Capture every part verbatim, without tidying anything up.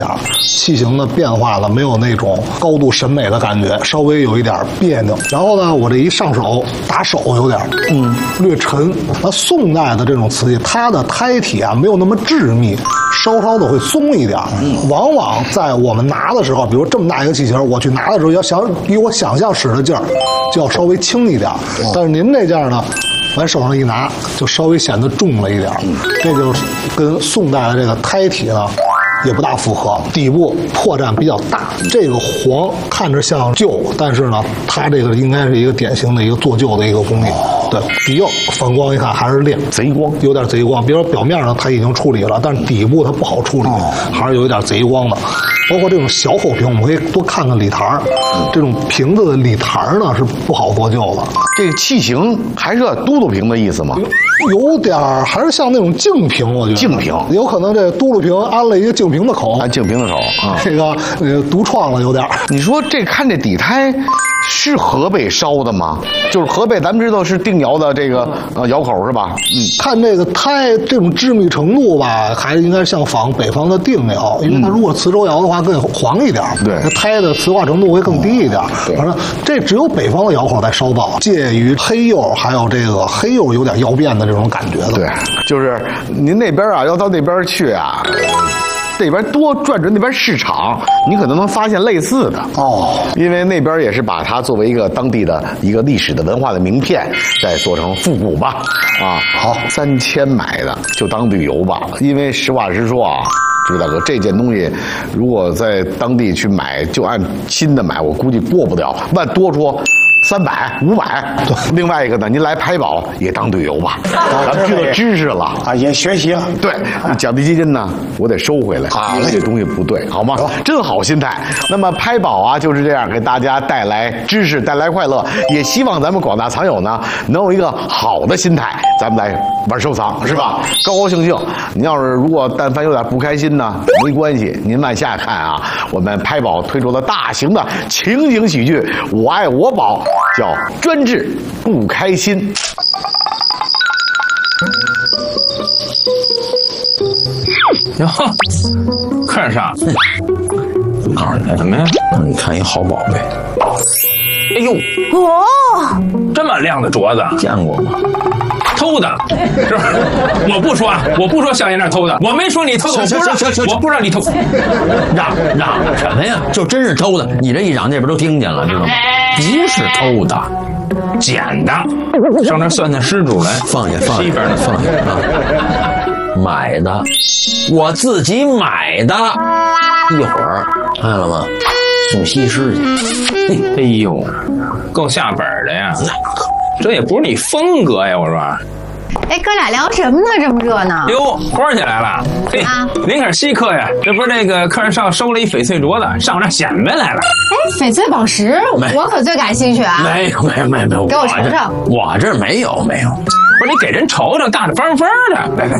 器型的变化了，没有那种高度审美的感觉，稍微有一点别扭。然后呢，我这一上手打手有点嗯略沉。那宋代的这种瓷器，它的胎体啊没有那么致密，稍稍的会松一点。往往在我们拿的时候，比如这么大一个器型，我去拿的时候要想比我想象使的劲儿，就要稍微轻一点。但是您这件呢，往手上一拿，就稍微显得重了一点。这就是跟宋代的这个胎体呢。也不大符合，底部破绽比较大。这个黄看着像旧，但是呢，它这个应该是一个典型的一个做旧的一个工艺。对，底釉反光一看还是亮， 贼光， 有点贼光。比如说表面上它已经处理了，但是底部它不好处理，还是有一点贼光的。包括这种小口瓶，我们可以多看看里台这种瓶子的里台呢是不好做旧的。 这个器型还是嘟噜瓶的意思吗？ 有点还是像那种净瓶，我觉得净瓶有可能这嘟噜瓶安了一个净瓶的口， 安净瓶的口啊， 这个呃独创了有点。 你说这看这底胎是河北烧的吗？就是河北，咱们知道是定窑的这个呃窑口是吧？ 嗯，看这个胎这种致密程度吧，还是应该像仿北方的定窑，因为它如果磁州窑的话更黄一点， 对， 那胎的磁化程度会更低一点。反正这只有北方的窑口在烧造，介于黑釉还有这个黑釉有点窑变的这种感觉的。 对，就是您那边啊，要到那边去啊。这边多转转那边市场，你可能能发现类似的哦， 因为那边也是把它作为一个当地的一个历史的文化的名片，再做成复古吧。啊，好，三千买的就当旅游吧，因为实话实说啊。朱大哥，这件东西如果在当地去买，就按新的买，我估计过不了，万多说三百、五百。另外一个呢，您来拍宝也当旅游吧，咱们知道知识了啊，也学习了。 对，奖励基金呢，我得收回来啊，这东西不对，好吗？真好心态。那么拍宝啊，就是这样给大家带来知识，带来快乐，也希望咱们广大藏友呢，能有一个好的心态，咱们来玩收藏，是吧？高高兴兴。您要是如果但凡有点不开心呢，没关系，您往下看啊，我们拍宝推出了大型的情景喜剧《我爱我宝》，叫专治不开心。 哟，客人上，我告诉你什么呀？你看一好宝贝。哎呦， 哦， 这么亮的镯子， 见过吗？ 偷的，是吧？我不说，我不说小爷那偷的，我没说你偷的，我不让，我不让你偷。 嚷嚷什么呀？就真是偷的！你这一嚷，那边都听见了，知道吗？不是偷的， 捡的。上那算算失主来， 放下放下， 西边的放下啊！买的，我自己买的。一会儿看了吗？送西施去。 哎呦，够下本的呀！这也不是你风格呀，我说。 哎，哥俩聊什么呢？这么热闹？ 哟，花儿起来了！嘿，啊、您可是稀客呀！这不是那个客人上收了一翡翠镯子，上我这显摆来了。 哎，翡翠宝石，我可最感兴趣啊！ 没有，没有，没有，没有， 给我瞅瞅。 我这没有，没有。 不是你给人瞅瞅，大大方方的，来来，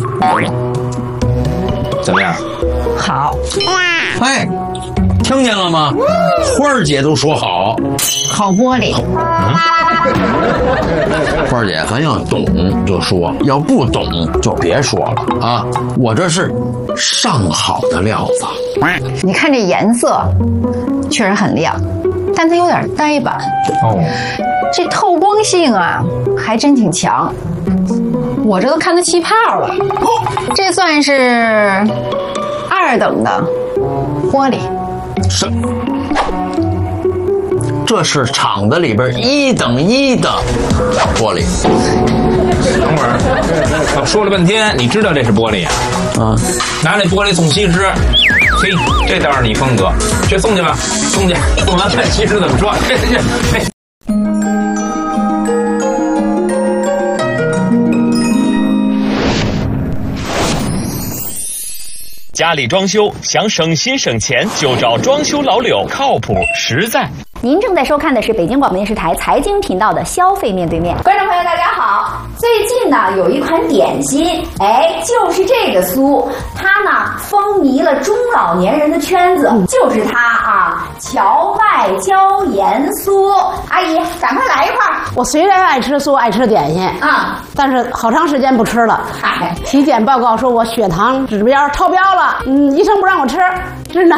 怎么样？ 好。 哎，听见了吗？花儿姐都说好。 好玻璃。 嗯。花儿姐，咱要懂就说，要不懂就别说了啊！我这是上好的料子。 你看这颜色，确实很亮，但它有点呆板。哦，这透光性啊，还真挺强。我这都看它气泡了，这算是二等的玻璃。 是。这是厂子里边一等一的玻璃。 等会儿，我说了半天，你知道这是玻璃啊？啊，拿这玻璃送西施，嘿，这倒是你风格，这送去吧，送去，送完看西施怎么说。这这这。 家里装修想省心省钱，就找装修老柳，靠谱实在。 您正在收看的是北京广播电视台财经频道的消费面对面。 观众朋友大家好，最近呢有一款点心，哎，就是这个酥，它呢风靡了中老年人的圈子，就是它啊，荞麦椒盐酥。阿姨，赶快来一块儿。 我虽然爱吃酥，爱吃点心啊，但是好长时间不吃了。哎，体检报告说我血糖指标超标了，嗯，医生不让我吃，真的。